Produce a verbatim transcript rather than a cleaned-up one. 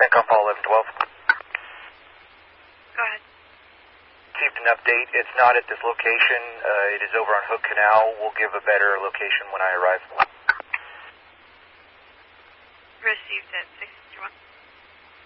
CENTCOM Paul eleven twelve. Go ahead. Received an update. It's not at this location. Uh, it is over on Hook Canal. We'll give a better location when I arrive. Received at six fifty-one.